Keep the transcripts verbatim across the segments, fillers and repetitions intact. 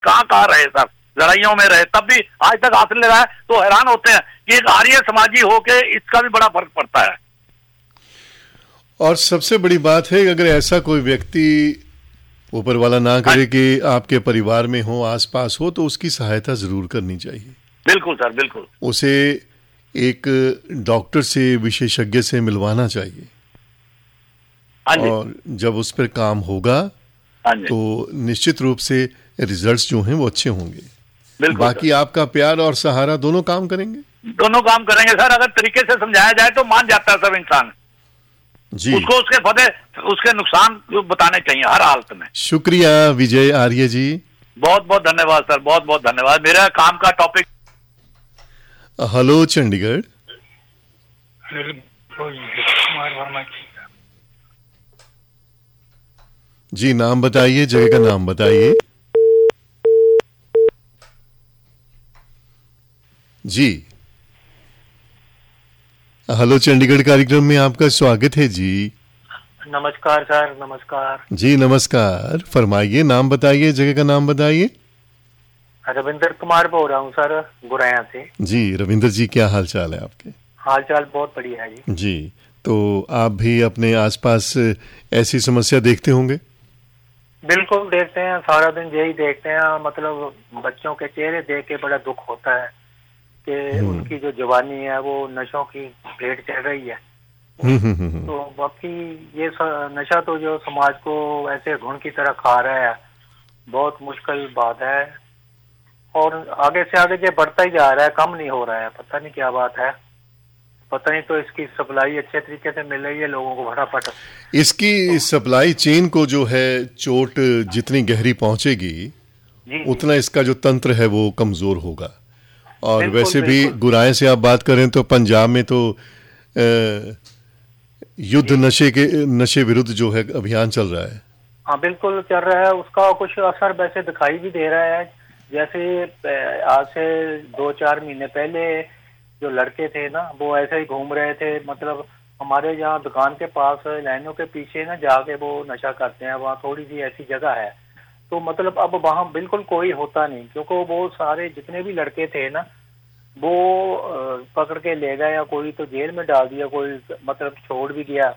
कहाँ कहाँ रहे सर, लड़ाइयों में रहे, तब भी आज तक हासिल ले रहा है। तो हैरान होते हैं कि एक आर्य समाजी होके इसका भी बड़ा फर्क पड़ता है। और सबसे बड़ी बात है, अगर ऐसा कोई व्यक्ति ऊपर वाला ना करे कि आपके परिवार में हो, आसपास हो, तो उसकी सहायता जरूर करनी चाहिए। बिल्कुल सर, बिल्कुल। उसे एक डॉक्टर से, विशेषज्ञ से मिलवाना चाहिए। और जब उस पर काम होगा तो निश्चित रूप से रिजल्ट्स जो हैं वो अच्छे होंगे। बाकी आपका प्यार और सहारा दोनों काम करेंगे, दोनों काम करेंगे सर। अगर तरीके से समझाया जाए तो मान जाता है सब इंसान जी। उसको उसके फायदे, उसके नुकसान बताने चाहिए हर हालत में। शुक्रिया विजय आर्य जी, बहुत बहुत धन्यवाद सर, बहुत बहुत धन्यवाद। मेरा काम का टॉपिक। हेलो चंडीगढ़। जी, नाम बताइए, जगह का नाम बताइए। जी, हेलो चंडीगढ़ कार्यक्रम में आपका स्वागत है जी। नमस्कार सर, नमस्कार जी, नमस्कार। फरमाइए, नाम बताइए, जगह का नाम बताइए। रविंद्र कुमार बोल रहा हूँ सर, गुराया से। जी रविंद्र जी, क्या हाल चाल है आपके? हाल चाल बहुत बढ़िया है जी। जी, तो आप भी अपने आसपास ऐसी समस्या देखते होंगे? बिल्कुल देखते हैं, सारा दिन यही देखते हैं। मतलब बच्चों के चेहरे देख के बड़ा दुख होता है कि उनकी जो जवानी है वो नशों की भेंट चढ़ रही है। तो बाकी ये नशा तो जो समाज को ऐसे घुन की तरह खा रहा है, बहुत मुश्किल बात है। और आगे से आगे ये बढ़ता ही जा रहा है, कम नहीं हो रहा है। पता नहीं क्या बात है, पता नहीं। तो इसकी सप्लाई अच्छे तरीके से मिल रही है लोगों को फटाफट। इसकी सप्लाई चेन को जो है चोट जितनी गहरी पहुंचेगी जी, उतना इसका जो तंत्र है वो कमजोर होगा। और वैसे भी गुराए से आप बात करें तो पंजाब में तो युद्ध नशे के नशे विरुद्ध जो है अभियान चल रहा है। हाँ बिल्कुल चल रहा है, उसका कुछ असर वैसे दिखाई भी दे रहा है। जैसे आज से दो चार महीने पहले जो लड़के थे ना, वो ऐसे ही घूम रहे थे। मतलब हमारे यहाँ दुकान के पास लाइनों के पीछे ना जाके वो नशा करते हैं, वहाँ थोड़ी सी ऐसी जगह है। तो मतलब अब वहाँ बिल्कुल कोई होता नहीं, क्योंकि वो सारे जितने भी लड़के थे ना वो पकड़ के ले गए, या कोई तो जेल में डाल दिया, कोई मतलब छोड़ भी गया।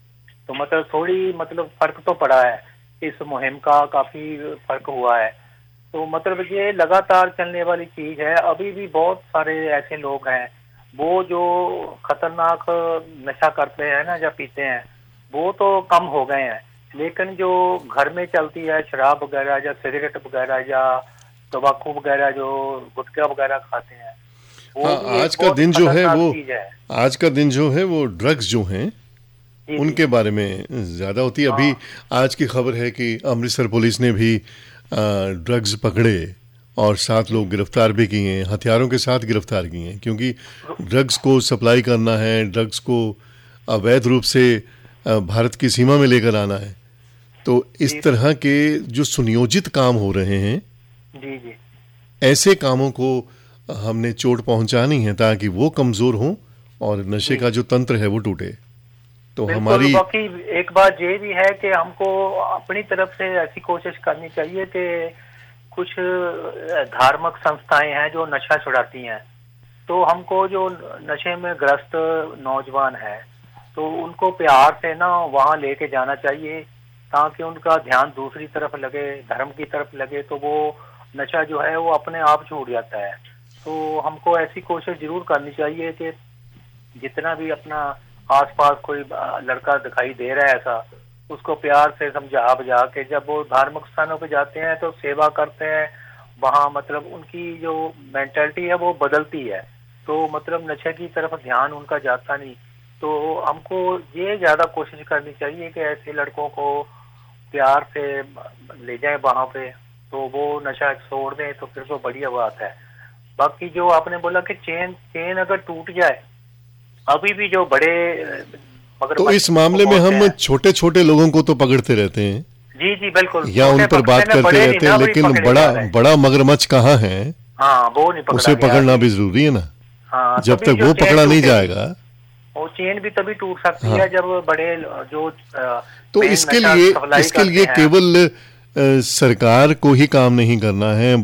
तो मतलब थोड़ी मतलब फर्क तो पड़ा है, इस मुहिम का काफी फर्क हुआ है। तो मतलब ये लगातार चलने वाली चीज है। अभी भी बहुत सारे ऐसे लोग हैं वो जो खतरनाक नशा करते हैं ना या पीते हैं, वो तो कम हो गए हैं। लेकिन जो घर में चलती है शराब वगैरह या सिगरेट वगैरह या तंबाकू वगैरह, जो गुटखा वगैरह खाते हैं, वो हाँ, आज का दिन जो है वो आज का दिन जो है वो ड्रग्स जो हैं उनके बारे में ज्यादा होती है। अभी आज की खबर है कि अमृतसर पुलिस ने भी ड्रग्स पकड़े और सात लोग गिरफ्तार भी किए हैं, हथियारों के साथ गिरफ्तार किए हैं। क्योंकि ड्रग्स को सप्लाई करना है, ड्रग्स को अवैध रूप से भारत की सीमा में लेकर आना है, तो इस तरह के जो सुनियोजित काम हो रहे हैं जी जी, ऐसे कामों को हमने चोट पहुंचानी है ताकि वो कमजोर हों और नशे का जो तंत्र है वो टूटे। तो हमारी बाकी एक बात ये भी है कि हमको अपनी तरफ से ऐसी कोशिश करनी चाहिए कि कुछ धार्मिक संस्थाएं हैं जो नशा छुड़ाती हैं, तो हमको जो नशे में ग्रस्त नौजवान है तो उनको प्यार से ना वहाँ लेके जाना चाहिए, ताकि उनका ध्यान दूसरी तरफ लगे, धर्म की तरफ लगे, तो वो नशा जो है वो अपने आप छूट जाता है। तो हमको ऐसी कोशिश जरूर करनी चाहिए कि जितना भी अपना आसपास कोई लड़का दिखाई दे रहा है ऐसा, उसको प्यार से समझा बुझा के जब वो धार्मिक स्थानों पे जाते हैं तो सेवा करते हैं, वहाँ मतलब उनकी जो मेंटालिटी है वो बदलती है। तो मतलब नशे की तरफ ध्यान उनका जाता नहीं। तो हमको ये ज्यादा कोशिश करनी चाहिए कि ऐसे लड़कों को प्यार से ले जाएं वहाँ पे, तो वो नशा छोड़ दें, तो फिर तो बढ़िया बात है। बाकी जो आपने बोला कि चेन चेन अगर टूट जाए, अभी भी जो बड़े मगर तो इस मामले में हम छोटे छोटे लोगों को तो पकड़ते रहते हैं जी जी बिल्कुल, या उन पर बात करते रहते हैं, लेकिन बड़ा बड़ा मगरमच्छ कहाँ है, हाँ वो नहीं पकड़ा, उसे पकड़ना भी जरूरी है ना। हाँ, जब तक वो पकड़ा नहीं जाएगा, वो चेन भी तभी टूट सकती है जब बड़े जो तो इसके लिए इसके लिए केवल सरकार को ही काम नहीं करना है,